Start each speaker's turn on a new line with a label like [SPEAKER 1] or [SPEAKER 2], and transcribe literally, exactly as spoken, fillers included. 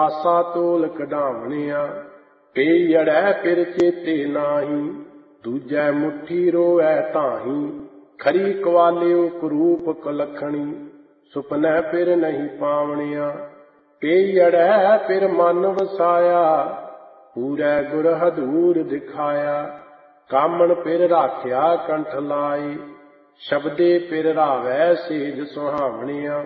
[SPEAKER 1] ਪਾਸਾ ਤੋਲ ਕਢਾਵਣਿਆ। ਕਈ ਅੜੈ ਫਿਰ ਚੇਤੇ ਨਾਹੀ, ਦੂਜੈ ਮੁੱਠੀ ਰੋਵੈ ਤਾਹੀ। ਖਰੀ ਕਵਾਲਿਓ ਕਰੂਪ ਕਲਖਣੀ, ਸੁਪਨੈ ਫਿਰ ਨਹੀਂ ਪਾਵਣਿਆ। ਕਈ ਅੜੈ ਫਿਰ ਮਨ ਵਸਾਇਆ, ਪੂਰੈ ਗੁਰ ਹਦੂਰ ਦਿਖਾਇਆ। ਕਾਮਣ ਫਿਰ ਰਾਖਿਆ ਕੰਠ ਲਾਏ, ਸ਼ਬਦੇ ਫਿਰ ਰਾਵੈ ਸੇਜ ਸੁਹਾਵਣਿਆ।